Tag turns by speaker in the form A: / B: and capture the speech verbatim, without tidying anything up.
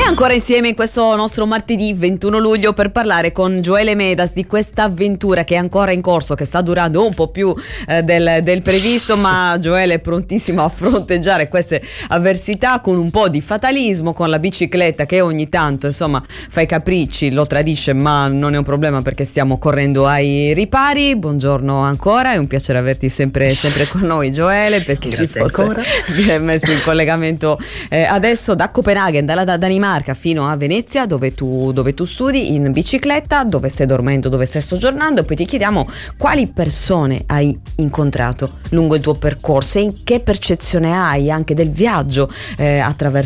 A: ancora insieme in questo nostro martedì ventuno luglio per parlare con Gioele Medas di questa avventura che è ancora in corso, che sta durando un po' più eh, del, del previsto, ma Gioele è prontissimo a fronteggiare queste avversità con un po' di fatalismo, con la bicicletta che ogni tanto insomma fa i capricci, lo tradisce, ma non è un problema perché stiamo correndo ai ripari. Buongiorno ancora, è un piacere averti sempre, sempre con noi, Gioele, per chi si fosse ancora messo in collegamento eh, adesso da Copenaghen, dalla da Danimarca fino a Venezia, dove tu, dove tu studi in bicicletta, dove stai dormendo, dove stai soggiornando, e poi ti chiediamo quali persone hai incontrato lungo il tuo percorso e in che percezione hai anche del viaggio eh, attraverso